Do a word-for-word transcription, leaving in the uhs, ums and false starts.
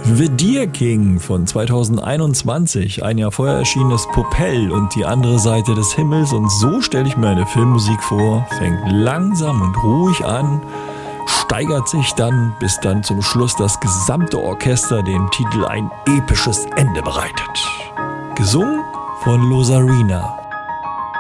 The Deer King von zweitausendeinundzwanzig, ein Jahr vorher erschienenes Popel und die andere Seite des Himmels, und so stelle ich mir eine Filmmusik vor, fängt langsam und ruhig an, steigert sich dann, bis dann zum Schluss das gesamte Orchester dem Titel ein episches Ende bereitet. Gesungen von Losarina.